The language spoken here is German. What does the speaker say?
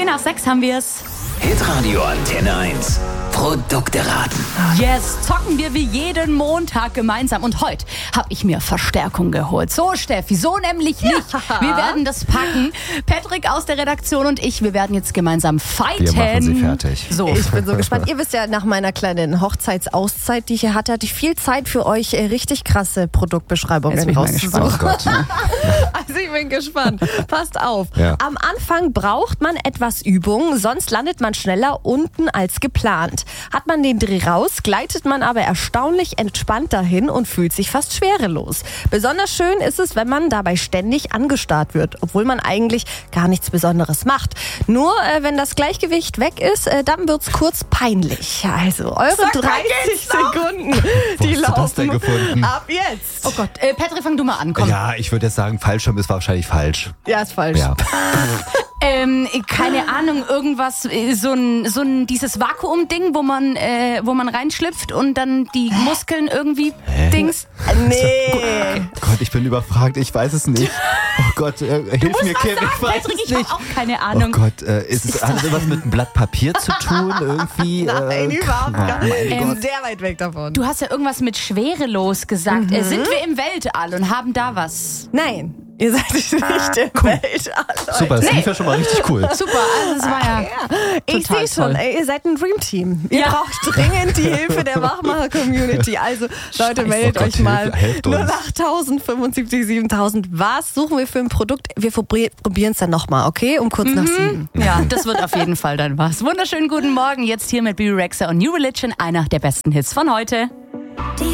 10:10 haben wir es. Hitradio Antenne 1. Produkte raten. Yes, zocken wir wie jeden Montag gemeinsam. Und heute habe ich mir Verstärkung geholt. So, Steffi, so nämlich nicht. Ja. Wir werden das packen. Patrick aus der Redaktion und ich, wir werden jetzt gemeinsam fighten. Wir machen sie fertig. So. Ich bin so gespannt. Ihr wisst ja, nach meiner kleinen Hochzeitsauszeit, die ich hier hatte, ich viel Zeit für euch, richtig krasse Produktbeschreibungen Jetzt bin ich mal rauszusuchen. gespannt. Oh Gott. Also ich bin gespannt. Passt auf. Ja. Am Anfang braucht man etwas Übung, sonst landet man schneller unten als geplant. Hat man den Dreh raus, gleitet man aber erstaunlich entspannt dahin und fühlt sich fast schwerelos. Besonders schön ist es, wenn man dabei ständig angestarrt wird, obwohl man eigentlich gar nichts Besonderes macht. Nur wenn das Gleichgewicht weg ist, dann wird's kurz peinlich. Also eure 30 Sekunden, die Wo hast du das denn laufen gefunden? ab jetzt. Oh Gott, Patrick, fang du mal an, komm. Ja, ich würde jetzt sagen, Fallschirm ist wahrscheinlich falsch. Ja, ist falsch. Ja. Keine Ahnung, irgendwas, dieses Vakuum-Ding, wo man reinschlüpft und dann die Muskeln irgendwie Dings. Nee. Gott, ich bin überfragt, ich weiß es nicht. Oh Gott, hilf mir, Kim, ich weiß Patrick, es ich nicht. habe auch keine Oh Ahnung. Gott, hat es was mit einem Blatt Papier zu tun? Irgendwie? Nein, überhaupt gar nicht. Gott. Sehr weit weg davon. Du hast ja irgendwas mit schwerelos gesagt. Sind wir im Weltall und haben da was? Nein, ihr seid nicht im Weltall. Super, das lief ja schon mal richtig cool. Super, also es war ja Ich total sehe schon, toll. ihr seid ein Dreamteam. Ihr Ja. braucht dringend die Hilfe der Wachmacher-Community. Also Leute, meldet Oh Gott, euch mal. helft uns. 08.000, 75, 7000. Was suchen wir für ein Produkt? Wir probieren es dann nochmal, okay? Um kurz nach 7. Ja, das wird auf jeden Fall dann was. Wunderschönen guten Morgen, jetzt hier mit Bebe Rexha und New Religion, einer der besten Hits von heute.